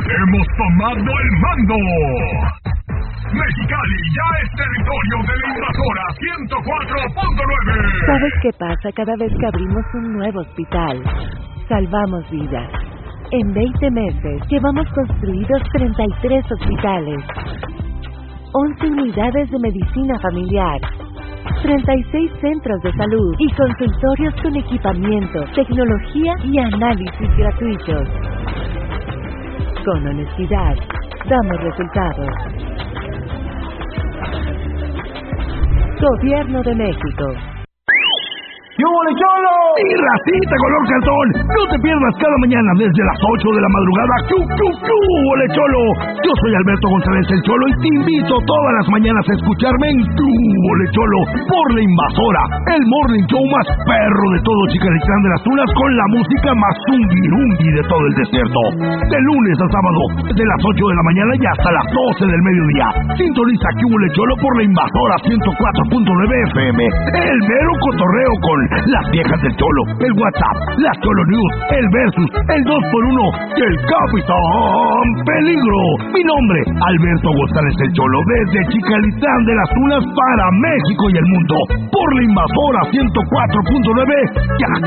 Hemos tomado el mando. Mexicali ya es territorio de la invasora 104.9. ¿Sabes qué pasa cada vez que abrimos un nuevo hospital? Salvamos vidas. En 20 meses llevamos construidos 33 hospitales, 11 unidades de medicina familiar, 36 centros de salud y consultorios con equipamiento, tecnología y análisis gratuitos. Con honestidad, damos resultados. Gobierno de México. ¡Yo, Cholo! ¡Mi racita color cartón! No te pierdas cada mañana desde las 8 de la madrugada. ¡Chu, chu, chu! ¡Ole, Cholo! Yo soy Alberto González el Cholo y te invito todas las mañanas a escucharme en Tu Ole, Cholo por La Invasora, el morning show más perro de todo Chicalitlán de las Tunas con la música más zungi de todo el desierto. De lunes a sábado, de las 8 de la mañana y hasta las 12 del mediodía. Sintoniza Tu Ole, Cholo por La Invasora 104.9 FM. El mero cotorreo con las viejas del Cholo, el WhatsApp, las Cholo News, el Versus, el 2x1 y el Capitán Peligro. Mi nombre, Alberto González el Cholo, desde Chicalitlán de las Tunas para México y el mundo, por La Invasora 104.9 y